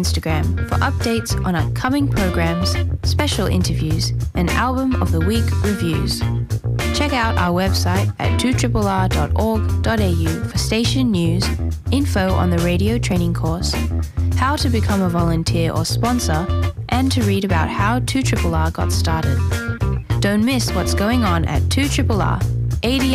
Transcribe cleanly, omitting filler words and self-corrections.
Instagram for updates on upcoming programs, special interviews, and Album of the Week reviews. Check out our website at 2rrr.org.au for station news, info on the radio training course, how to become a volunteer or sponsor, and to read about how 2RRR got started. Don't miss what's going on at 2RRR, 88